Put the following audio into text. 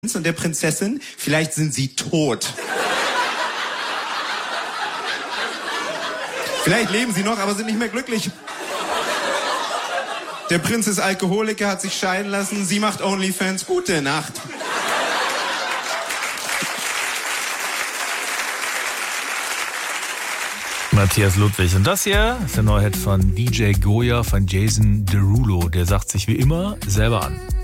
und der Prinzessin, vielleicht sind sie tot. Vielleicht leben sie noch, aber sind nicht mehr glücklich. Der Prinz ist Alkoholiker, hat sich scheiden lassen, sie macht Onlyfans. Gute Nacht. Matthias Ludwig. Und das hier ist der neue Hit von DJ Goya von Jason Derulo. Der sagt sich wie immer selber an.